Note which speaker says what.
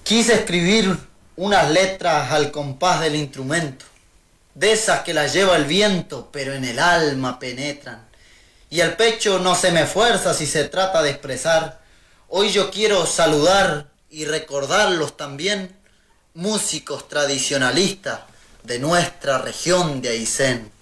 Speaker 1: Quise escribir unas letras al compás del instrumento, de esas que las lleva el viento, pero en el alma penetran. Y el pecho no se me fuerza si se trata de expresar. Hoy yo quiero saludar y recordarlos también, músicos tradicionalistas de nuestra región de Aysén.